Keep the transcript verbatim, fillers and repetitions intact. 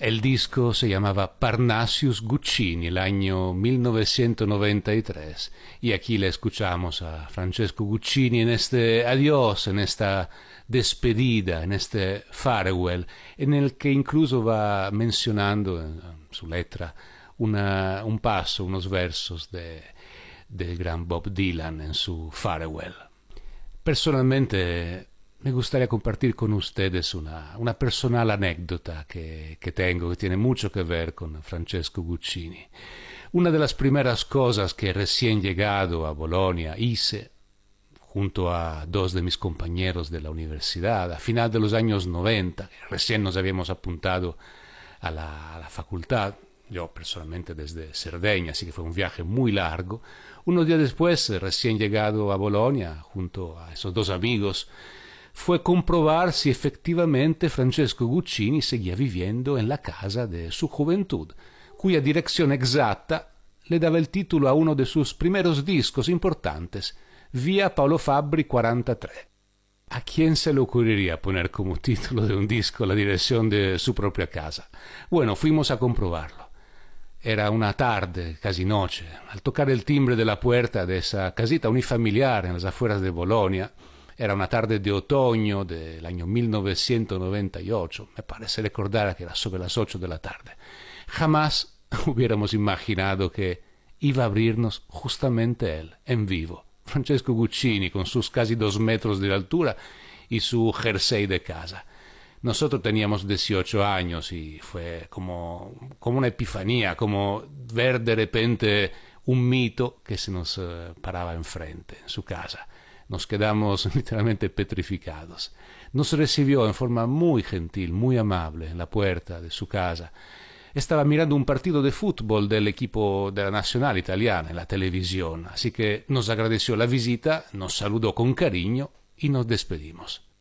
El disco se llamaba Parnasius Guccini, el año mil novecientos noventa y tres. Y aquí le escuchamos a Francesco Guccini en este adiós, en esta despedida, en este farewell, en el que incluso va mencionando en su letra una, un paso, unos versos de, del gran Bob Dylan en su farewell. Personalmente me gustaría compartir con ustedes una, una personal anécdota que, que tengo, que tiene mucho que ver con Francesco Guccini. Una de las primeras cosas que recién llegado a Bolonia hice, junto a dos de mis compañeros de la universidad, a final de los años noventa, recién nos habíamos apuntado a la, a la facultad, yo personalmente desde Cerdeña, así que fue un viaje muy largo. Unos días después, recién llegado a Bolonia, junto a esos dos amigos, fue comprobar si efectivamente Francesco Guccini seguía viviendo en la casa de su juventud, cuya dirección exacta le daba el título a uno de sus primeros discos importantes, Vía Paolo Fabbri cuarenta y tres. ¿A quién se le ocurriría poner como título de un disco la dirección de su propia casa? Bueno, fuimos a comprobarlo. Era una tarde, casi noche. Al tocar el timbre de la puerta de esa casita unifamiliar en las afueras de Bolonia, era una tarde de otoño del año mil novecientos noventa y ocho, me parece recordar que era sobre las ocho de la tarde. Jamás hubiéramos imaginado que iba a abrirnos justamente él, en vivo, Francesco Guccini, con sus casi dos metros de altura y su jersey de casa. Nosotros teníamos dieciocho años y fue como, como una epifanía, como ver de repente un mito que se nos uh, paraba enfrente, en su casa. Nos quedamos literalmente petrificados. Nos recibió en forma muy gentil, muy amable en la puerta de su casa. Estaba mirando un partido de fútbol del equipo de la Nacional Italiana en la televisión, así que nos agradeció la visita, nos saludó con cariño y nos despedimos.